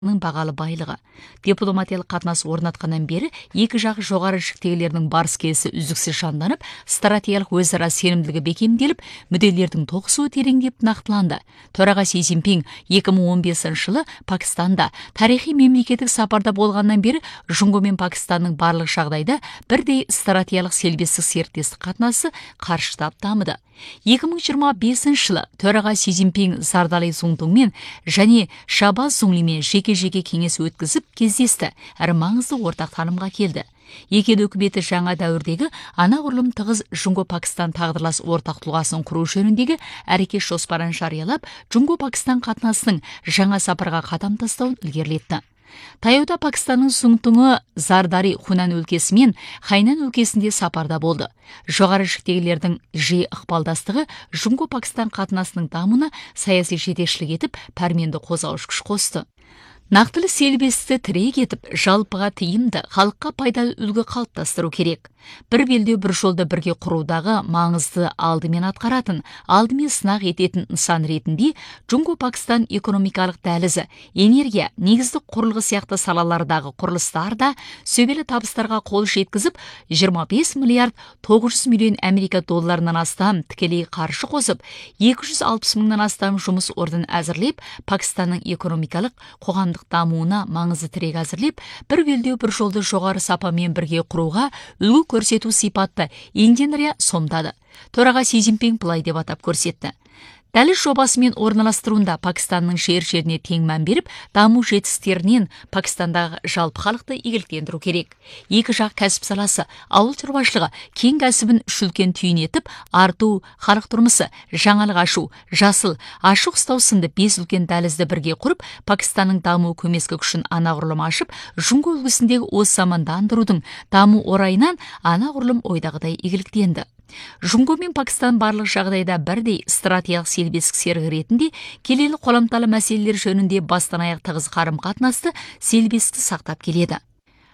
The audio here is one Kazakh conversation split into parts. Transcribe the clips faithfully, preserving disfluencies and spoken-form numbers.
бағалы байлығы. Дипломатиялық қатынас орнатқаннан бері екі жақ жоғары жіктегілердің барыс келісі үздіксіз жанданып, стратегиялық өзара сенімділігі бекемделіп, мүдделердің тоғысуы тереңдеп нақтыланды. Төраға Си Цзиньпин екі мың он бесінші жылы Пакистанда тарихи мемлекеттік сапарда болғаннан бері Жұңго мен Пакистанның барлық жағдайда бірдей стратегиялық селбестік серіктестік қатынасы қарыштап дамыды. екі мың жиырма бесінші жылы төраға Си Цзиньпин Зардали Зуңтуңмен және Шабаз Зуңлимен жеке-жеке кеңес өткізіп кездесті, әрі маңызды ортақ танымға келді. Екі ел үкіметі жаңа дәуірдегі анағұрлым тығыз Жұңго-Пакистан тағдырлас ортақ тұлғасын құру жөніндегі әрекет жоспарын жариялап, Жұңго-Пакистан қатынасының жаңа сапарға қадам тастауын ілгерілетті. Таяуда Пакистанның Зуңтуңы Зардари Хунан өлкесі мен Хайнан өлкесінде сапарда болды. Жоғары жіктегілердің жиі ықпалдастығы Жұңго-Пакистан қатынасының дамуына саяси жетекшілік етіп, пәрменді қозғаушы күш қосты. Нақтылы селбесті тірек етіп, жалпыға тиімді, халыққа пайдалы үлгі қалыптастыру керек. Бір белдеу бір жолды бірге құрудағы маңызды алдымен атқаратын, алдымен сынақ ететін нысан ретінде Жұңго-Пакистан экономикалық дәлізі, энергия, негіздік құрылғы сияқты салалардағы құрылыстар да сөбелі табыстарға қол жеткізіп, жиырма бес миллиард тоғыз жүз миллион Америка долларынан астам тікелей қаржы қосып, екі жүз алпыс мыңнан астам жұмыс орнын әзірлеп, Пакистанның экономикалық, қоғамдық дамуына маңызды тірек әзірлеп, бір белдеу бір жолды жоғары сапамен бірге құруға үлгі көрсету сипатты Индия сомдады. Төраға Си Цзиньпин былай деп атап көрсетті. Дәліз жобасымен орналастыруында Пакистанның жер-жеріне тең мән беріп, даму жетістіктерінен Пакистандағы жалпы халықты игіліктендіру керек. Екі жақ кәсіп саласы, ауыл шаруашылығы кең кәсібін үш үлкен түйін етіп, арту, халық тұрмысы, жаңалық ашу, жасыл, ашық ұстау сынды бес үлкен дәлізді бірге құрып, Пакистанның даму көмескі күшін анағұрлым ашып, Жұңго үлгісіндегі осы замандандырудың даму орайынан анағұрлым ойдағыдай игіліктенді. Жұңго мен Пакистан барлық жағдайда бірдей стратегиялық селбестік серігі ретінде келелі қоламталы мәселелер жөнінде бастан аяқ тығыз қарым-қатынасты селбестікті сақтап келеді.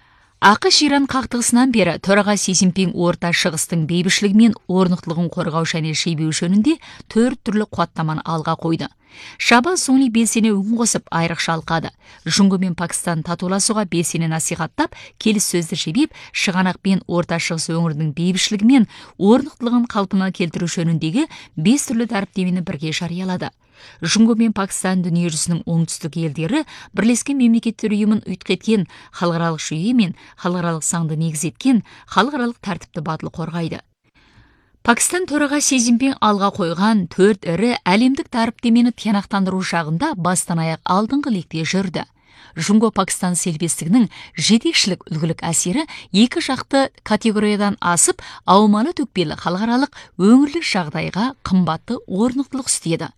ақш-Иран қақтығысынан бері төраға Си Цзиньпин орта шығыстың бейбітшілігі мен орнықтылығын қорғау және жебеу жөнінде төрт түрлі қуаттаманы алға қойды. Шабаз Зуңли белсене үн қосып айрықша алқады. Жұңго мен Пакистан татуласуға белсене насихаттап, келіссөзді жебеп, шығанақ пен орта шығыс өңірінің бейбітшілігі мен орнықтылығын қалпына келтіру жөніндегі бес түрлі дәріптемені бірге жариялады. Жұңго мен Пакистан дүниежүзінің оңтүстік елдері Бірлескен Мемлекеттер ұйымын ұйытқы еткен халықаралық жүйе мен халықаралық заңды негіз еткен халықаралық тәртіпті батыл қорғайды. Пакистан төраға Си Цзиньпин алға қойған төрт ірі әлемдік дәріптемені тиянақтандыру жағында бастан аяқ алдыңғы лекте жүрді. Жұңго-Пакистан селбестігінің жетекшілік үлгілік әсері екі жақты категориядан асып, аумалы төкпелі халықаралық өңірлік жағдайға қымбатты орнықтылық үстеді.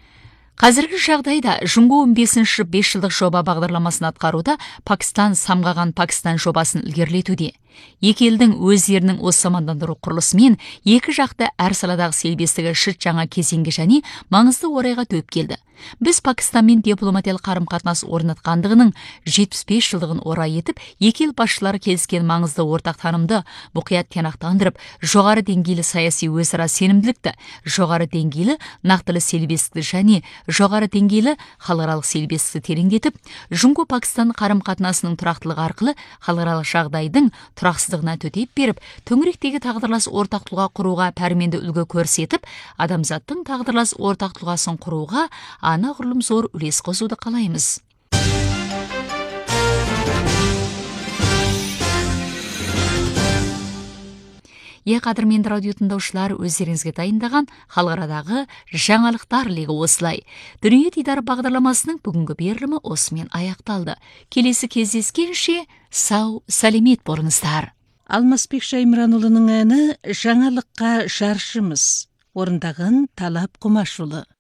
Қазіргі жағдайда Жұңго он бесінші бес жылдық жоба бағдарламасын атқаруда Пакистан самғаған Пакистан жобасын ілгерілетуде. Екі елдің өздерінің осы мамандандыру құрылысымен екі жақты әр саладағы селбестігі шыт жаңа кезеңге және маңызды орайға төп келді. Біз Пакистанмен дипломатиялық қарым-қатынас орнатқандығының жетпіс бес жылдығын орай етіп, екі ел басшылары келіскен маңызды ортақ танымды мұқият тиянақтандырып, жоғары деңгейлі саяси өзара сенімділікті, жоғары деңгейлі нақтылы селбестікті және жоғары деңгейлі халықаралық селбестікті тереңдетіп, Жұңго-Пакистан қарым-қатынасының тұрақтылығы арқылы халықаралық жағдайдың тұрақсыздығына төтеп беріп, төңіректегі тағдырлас ортақ тұлға құруға пәрменді үлгі көрсетіп, адамзаттың тағдырлас ортақ тұлғасын құруға анағұрлым зор үлес қосуды қалаймыз. Е қадірменді радио тыңдаушылар, өздеріңізге дайындаған халықарадағы жаңалықтар легі осылай. Дүние дидары бағдарламасының бүгінгі берілімі осымен аяқталды. Келесі кездескенше сау, сәлемет болыңыздар. Алмасбек Шаймыранұлының әні «Жаңалыққа жаршымыз» орындаған Талап Құмашұлы.